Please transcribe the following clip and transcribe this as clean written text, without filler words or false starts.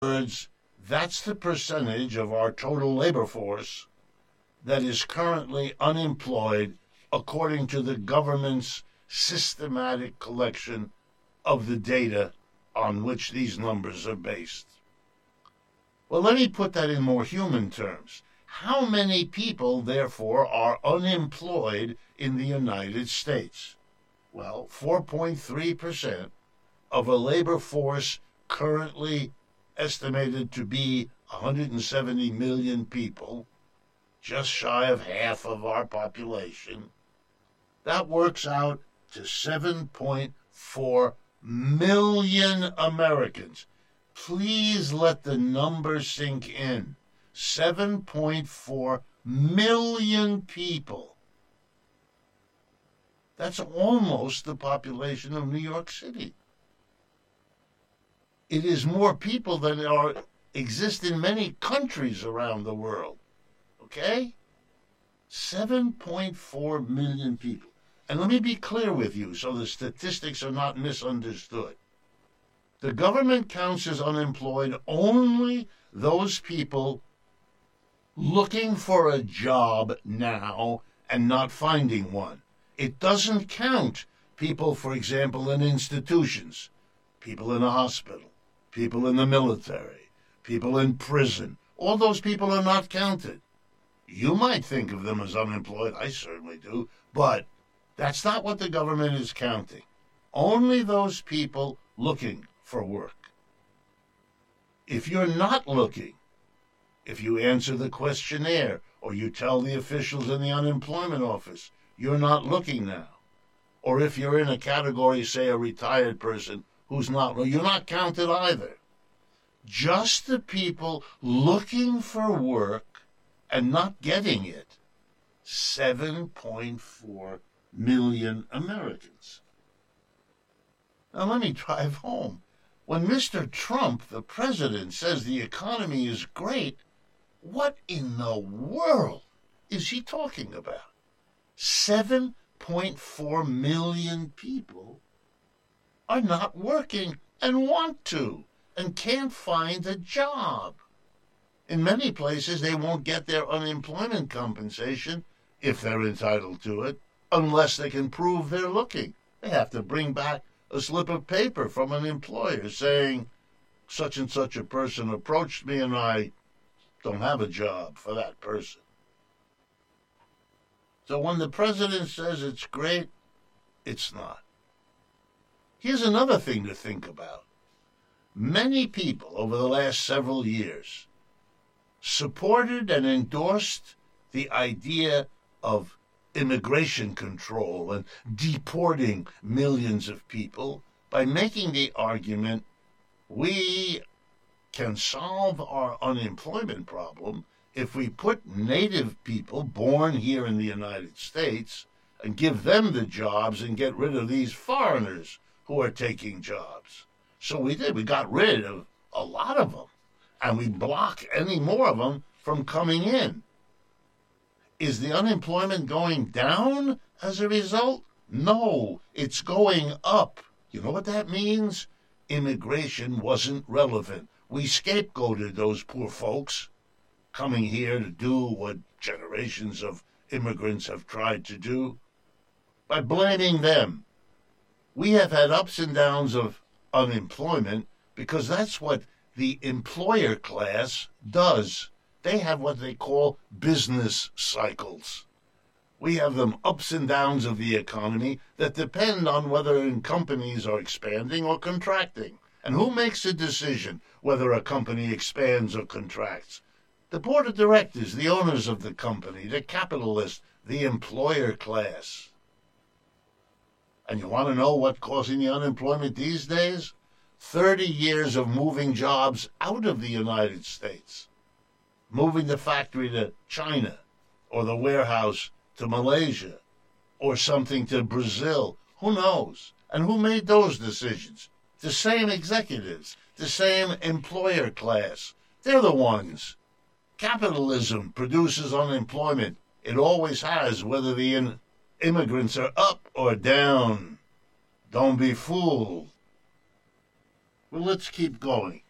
words, that's the percentage of our total labor force that is currently unemployed according to the government's systematic collection of the data on which these numbers are based. Well, let me put that in more human terms. How many people, therefore, are unemployed in the United States? Well, 4.3% of a labor force currently estimated to be 170 million people, just shy of half of our population. That works out to 7.4 million Americans. Please let the number sink in. 7.4 million people. That's almost the population of New York City. It is more people than exist in many countries around the world. Okay? 7.4 million people. And let me be clear with you so the statistics are not misunderstood. The government counts as unemployed only those people looking for a job now and not finding one. It doesn't count people, for example, in institutions, people in a hospital, people in the military, people in prison. All those people are not counted. You might think of them as unemployed, I certainly do, but that's not what the government is counting. Only those people looking for work. If you're not looking, if you answer the questionnaire or you tell the officials in the unemployment office you're not looking now, or if you're in a category, say a retired person who's not, you're not counted either. Just the people looking for work and not getting it, 7.4 million Americans. Now let me drive home. When Mr. Trump, the president, says the economy is great, what in the world is he talking about? 7.4 million people are not working and want to and can't find a job. In many places, they won't get their unemployment compensation, if they're entitled to it, unless they can prove they're looking. They have to bring back a slip of paper from an employer saying, such and such a person approached me and I don't have a job for that person. So when the president says it's great, it's not. Here's another thing to think about. Many people over the last several years supported and endorsed the idea of immigration control and deporting millions of people by making the argument we can solve our unemployment problem if we put native people born here in the United States and give them the jobs and get rid of these foreigners who are taking jobs. So we did. We got rid of a lot of them, and we block any more of them from coming in. Is the unemployment going down as a result? No, it's going up. You know what that means? Immigration wasn't relevant. We scapegoated those poor folks coming here to do what generations of immigrants have tried to do by blaming them. We have had ups and downs of unemployment because that's what the employer class does. They have what they call business cycles. We have them ups and downs of the economy that depend on whether companies are expanding or contracting. And who makes a decision whether a company expands or contracts? The board of directors, the owners of the company, the capitalists, the employer class. And you want to know what's causing the unemployment these days? 30 years of moving jobs out of the United States. Moving the factory to China, or the warehouse to Malaysia, or something to Brazil. Who knows? And who made those decisions? The same executives, the same employer class. They're the ones. Capitalism produces unemployment. It always has, whether the immigrants are up or down. Don't be fooled. Well, let's keep going.